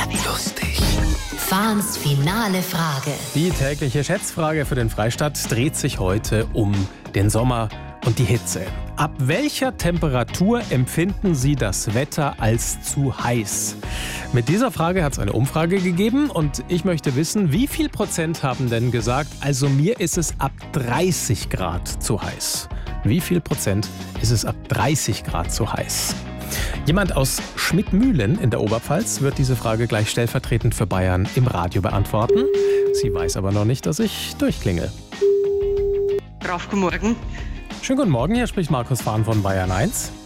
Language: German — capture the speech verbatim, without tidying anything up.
Lustig. Fahns finale Frage. Die tägliche Schätzfrage für den Freistaat dreht sich heute um den Sommer und die Hitze. Ab welcher Temperatur empfinden Sie das Wetter als zu heiß? Mit dieser Frage hat es eine Umfrage gegeben und ich möchte wissen, wie viel Prozent haben denn gesagt, also mir ist es ab dreißig Grad zu heiß? Wie viel Prozent ist es ab dreißig Grad zu heiß? Jemand aus Schmidtmühlen in der Oberpfalz wird diese Frage gleich stellvertretend für Bayern im Radio beantworten. Sie weiß aber noch nicht, dass ich durchklinge. Rauf, guten Morgen. Schönen guten Morgen, hier spricht Markus Fahn von Bayern eins.